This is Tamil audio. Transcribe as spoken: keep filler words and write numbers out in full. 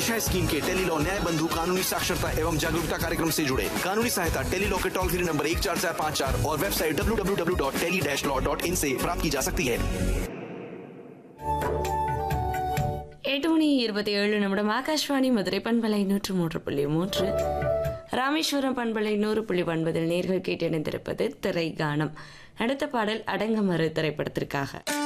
दिशा स्कीम के टेली लॉ न्याय बंधु कानूनी साक्षरता एवं जागरूकता कार्यक्रम से जुड़े। कानूनी सहायता टेली लॉ के टोल फ्री नंबर एक चार चार पाँच चार और website W W W dot tele dash law dot in से प्राप्त की जा सकती है। எட்டு மணி இருபத்தி ஏழு நிமிடம் ஆகாஷ்வாணி மதுரை பண்பலை நூற்று மூன்று புள்ளி மூன்று ராமேஸ்வரம் பண்பலை நூறு புள்ளி ஒன்பதில் நேர்கள் கேட்டிருந்திருப்பது திரை கானம். அடுத்த பாடல் அடங்கமறு திரைப்படத்திற்காக.